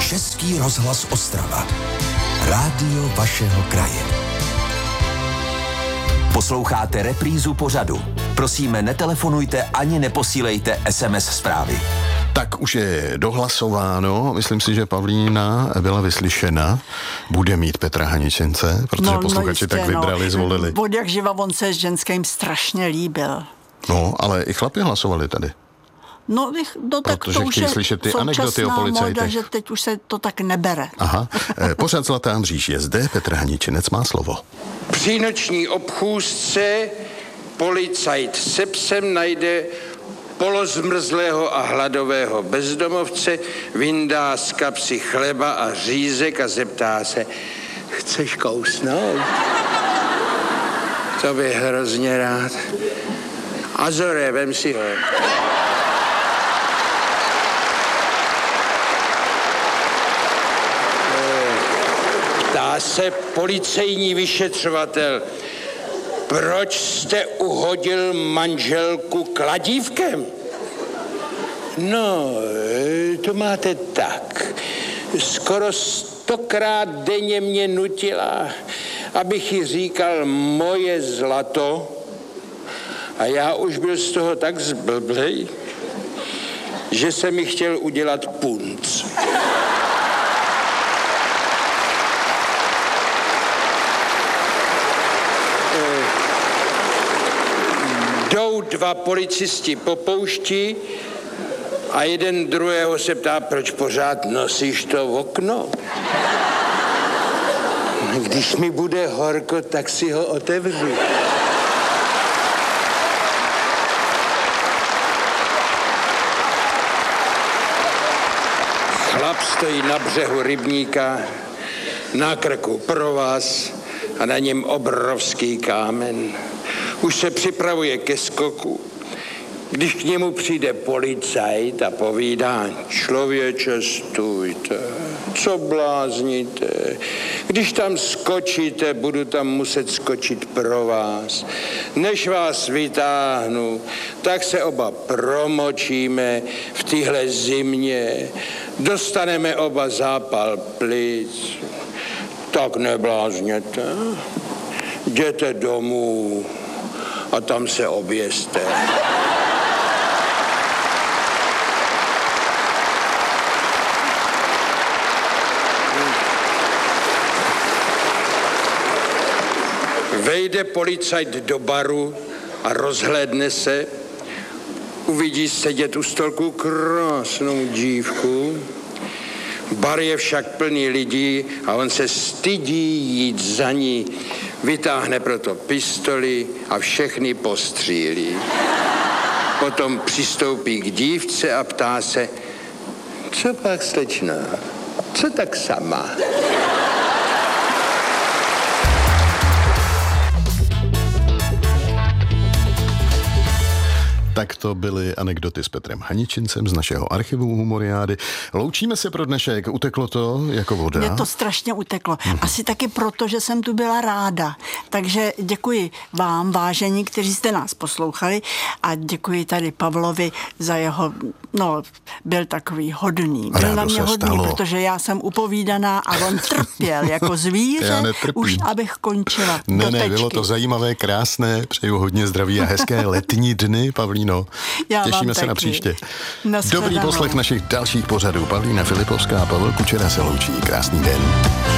Český rozhlas Ostrava. Rádio vašeho kraje. Posloucháte reprízu pořadu. Prosíme, netelefonujte ani neposílejte SMS zprávy. Tak už je dohlasováno. Myslím si, že Pavlína byla vyslyšena. Bude mít Petra Haničince, protože posluchači tak vybrali, zvolili. Od jak živa on se s ženským strašně líbil. No, ale i chlapi hlasovali tady. No, tak protože to už je slyšet ty anekdoty o policajtech. Moda, že teď už se to tak nebere. Aha, pořád Zlatá mříž je zde, Petr Haničinec má slovo. Při noční obchůzce policajt se psem najde polozmrzlého a hladového bezdomovce, vyndá z kapsy chleba a řízek a zeptá se: chceš kousnout? To bych hrozně rád. Azore, vem si ho. Ptá se policejní vyšetřovatel: proč jste uhodil manželku kladívkem? No, to máte tak. Skoro 100krát denně mě nutila, abych jí říkal moje zlato, a já už byl z toho tak zblblej, že se mi chtěl udělat punc. Jdou dva policisti po poušti a jeden druhého se ptá: proč pořád nosíš to okno? Když mi bude horko, tak si ho otevřu. Chlap stojí na břehu rybníka, na krku provaz a na něm obrovský kámen. Už se připravuje ke skoku, když k němu přijde policajt a povídá: člověče, stůjte, co blázníte? Když tam skočíte, budu tam muset skočit pro vás. Než vás vytáhnu, tak se oba promočíme v téhle zimě, dostaneme oba zápal plic. Tak neblázněte, jděte domů a tam se oběste. Vejde policajt do baru a rozhlédne se. Uvidí sedět u stolku krásnou dívku. Bar je však plný lidí a on se stydí jít za ní. Vytáhne proto pistoli a všechny postřílí. Potom přistoupí k dívce a ptá se: co pak, slečna? Co tak sama? Tak to byly anekdoty s Petrem Haničincem z našeho archivu Humoriády. Loučíme se pro dnešek. Uteklo to jako voda? Mně to strašně uteklo. Asi taky proto, že jsem tu byla ráda. Takže děkuji vám, vážení, kteří jste nás poslouchali, a děkuji tady Pavlovi za jeho, byl takový hodný. Byl na mě hodný, protože já jsem upovídaná a on trpěl jako zvíře, už abych končila. Ne, bylo to zajímavé, krásné, přeju hodně zdraví a hezké letní dny, Pavlíno. Těšíme se na příště. Dobrý poslech našich dalších pořadů. Pavlína Filipovská a Pavel Kučera se loučí. Krásný den.